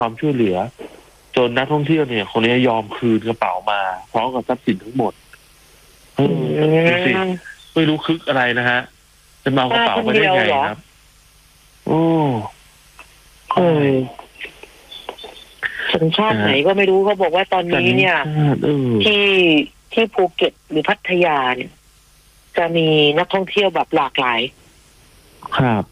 ความช่วยเหลือจนนักท่องเที่ยวเนี่ยคนนี้ยอมคืนกระเป๋ามาพร้อมกับทรัพย์สินทั้งหมดดูสิไม่รู้คึกอะไรนะฮะจะมาเอากระเป๋าไปได้ไงครับโอ้สัญชาติไหนก็ไม่รู้เขาบอกว่าตอนนี้เนี่ยที่ภูเก็ตหรือพัทยาเนี่ยจะมีนักท่องเที่ยวแบบหลากหลายครับ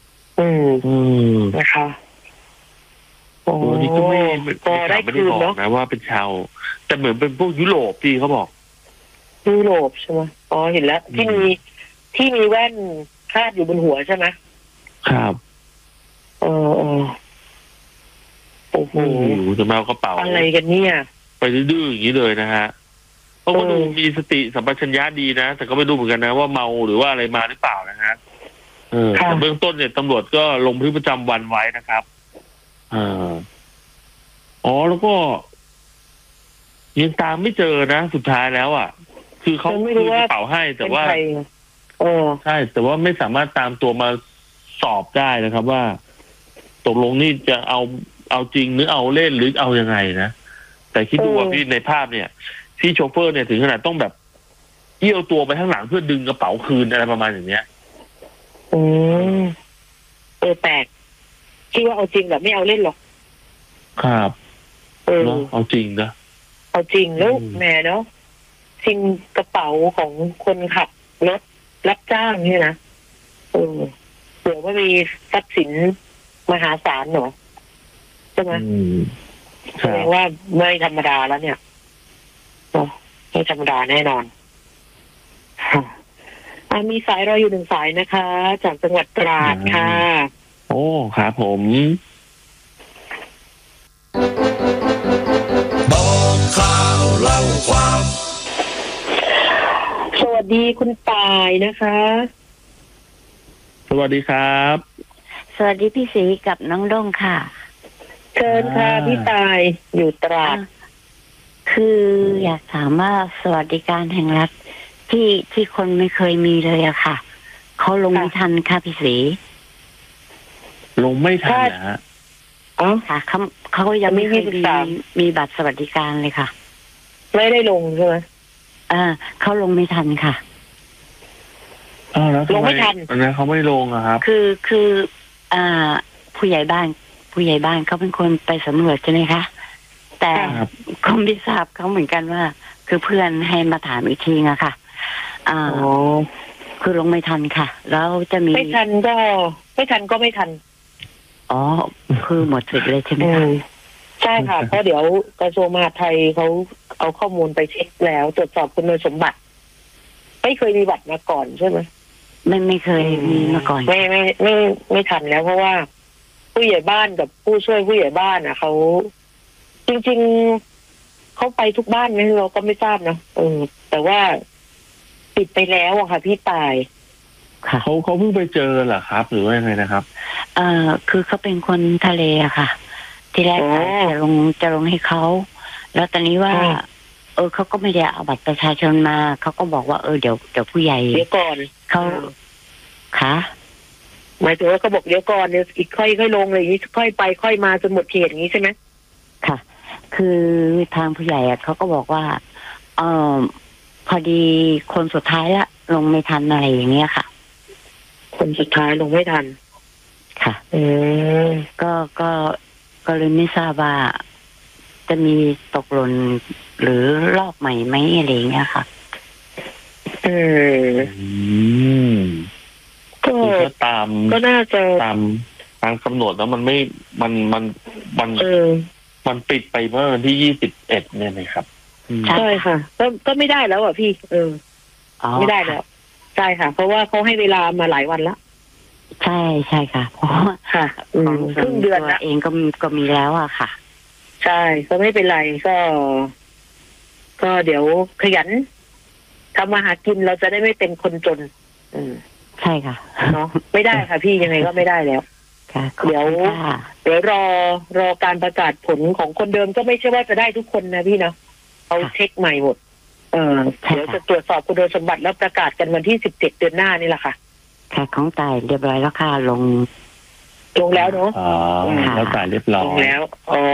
นะคะโอ้นี่ก็ไม่ได้บอกนะว่าเป็นชาวแต่เหมือนเป็นพวกยุโรปที่เขาบอกยุโรปใช่ไหมอ๋อเห็นแล้วที่มีแว่นคาดอยู่บนหัวใช่ไหมครับโอ้โหจะมาเอากระเป๋าอะไรกันเนี่ยไปดื้อๆอย่างนี้เลยนะฮะเขาก็ดูมีสติสัมปชัญญะดีนะแต่ก็ไม่รู้เหมือนกันนะว่าเมาหรือว่าอะไรมาหรือเปล่านะฮะแต่เบื้องต้นเนี่ยตำรวจก็ลงบันทึกประจำวันไว้นะครับแล้วก็ยังตามไม่เจอนะสุดท้ายแล้วอ่ะคือเขาคืนกระเป๋าให้แต่ว่าใช่แต่ว่าไม่สามารถตามตัวมาสอบได้นะครับว่าตกลงนี่จะเอาจริงหรือเอาเล่นหรือเอายังไงนะแต่คิดดูว่าพี่ในภาพเนี่ยพี่โชเฟอร์เนี่ยถึงขนาดต้องแบบเอี้ยวตัวไปข้างหลังเพื่อดึงกระเป๋าคืนอะไรประมาณอย่างเนี้ยแปลกคิดว่าเอาจริงแบบไม่เอาเล่นหรอกครับเอาจริงนะเอาจริงแล้วแหมเนาะจริงกระเป๋าของคนขับรถรับจ้างเนี่ยนะเผื่อว่ามีทรัพย์สินมหาศาลเหรอใช่ไหมแสดงว่าไม่ธรรมดาแล้วเนี่ยไม่ธรรมดาแน่นอนมีสายรออยู่1 สายนะคะ จากจังหวัดตราดค่ะโอ้ครับผมบอกข่าวเล่าความสวัสดีคุณตายนะคะสวัสดีครับสวัสดีพี่ศรีกับน้องด้งค่ะเชิญค่ะพี่ตายอยู่ตราดคืออยากถามว่าสวัสดิการแห่งรัฐที่คนไม่เคยมีเลยอะค่ะเขาลงไม่ทันค่ะพี่ศรีลงไม่ทันนะฮะค่ะเขายังไม่เคยมีบัตรสวัสดิการเลยค่ะไม่ได้ลงใช่ไหมเขาลงไม่ทันค่ะแล้วลงไม่ทันนะเขาไม่ลงอะครับคือผู้ใหญ่บ้านเขาเป็นคนไปสำรวจใช่ไหมคะแต่ก็ไม่ทราบเขาเหมือนกันว่าคือเพื่อนให้มาถามอีกทีอะค่ะคือลงไม่ทันค่ะแล้วจะมีไม่ทันก็ไม่ทันคือหมดสิทธิ์เลยใช่ไหมคะใช่ค่ะเพราะเดี๋ยวกระทรวงมหาดไทยเขาเอาข้อมูลไปเช็คแล้วตรวจสอบคุณสมบัติไม่เคยมีบัตรมาก่อนใช่ไหมไม่เคยมีมาก่อนไม่ทันแล้วเพราะว่าผู้ใหญ่บ้านกับผู้ช่วยผู้ใหญ่บ้านอ่ะเขาจริงๆเขาไปทุกบ้านไหมเราก็ไม่ทราบนะแต่ว่าปิดไปแล้วอะค่ะพี่ตายค่ะเขาเพิ่งไปเจอเหรอครับหรือว่ายังไงนะครับคือเขาเป็นคนทะเลอะค่ะที่แรกจะลงให้เขาแล้วตอนนี้ว่าเขาก็ไม่ได้เอาบัตรประชาชนมาเขาก็บอกว่าเดี๋ยวผู้ใหญ่เดี๋ยวก่อนเขาค่ะหมายถึงว่าเขาบอกเดี๋ยวก่อนเดี๋ยวอีกค่อยลงเลยนี้ค่อยไปค่อยมาจนหมดเขตอย่างนี้ใช่ไหมค่ะคือทางผู้ใหญ่เขาก็บอกว่าพอดีคนสุดท้ายละลงไม่ทันอะไรอย่างเงี้ยค่ะคนสุดท้ายลงไม่ทันค่ะก็เลยไม่ทราบว่าจะมีตกหล่นหรือรอบใหม่ไหมอะไรอย่างเงี้ยค่ะก็ตามก็น่าจะตามกำหนดแล้วมันไม่มันปิดไปเมื่อวันที่21เนี่ยนะครับใช่ค่ะก็ไม่ได้แล้วอ่ะพี่ไม่ได้แล้วใช่ค่ะเพราะว่าเขาให้เวลามาหลายวันแล้วใช่ค่ะเพราะว่าค่ะครึ่งเดือนแล้วเองก็มีแล้วอะค่ะใช่ก็ไม่เป็นไรก็เดี๋ยวขยันทำมาหากินเราจะได้ไม่เป็นคนจนใช่ค่ะเนาะไม่ได้ค่ะพี่ยังไงก็ไม่ได้แล้วเดี๋ยวรอการประกาศผลของคนเดิมก็ไม่ใช่ว่าจะได้ทุกคนนะพี่เนาะเขาเช็คใหม่หมดเดี๋ยวจะตรวจสอบคุณสมบัติแล้วประกาศกันวันที่17 เดือนหน้านี่แหละค่ะค่ะของตายเรียบร้อยแล้วค่ะลงแล้วเนาะแล้วตายเรียบร้อยลงแล้ว